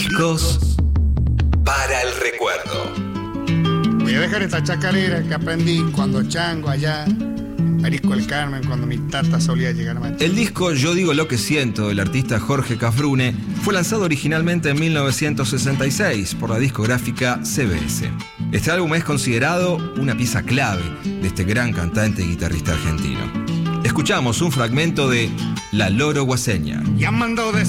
Discos para el recuerdo. Voy a dejar esta chacarera que aprendí cuando chango allá en Marisco del Carmen, cuando mi tata solía llegar a Machu. El disco Yo digo lo que siento del artista Jorge Cafrune fue lanzado originalmente en 1966 por la discográfica CBS. Este álbum es considerado una pieza clave de este gran cantante y guitarrista argentino. Escuchamos un fragmento de La Loro Guaseña. Ya mandó de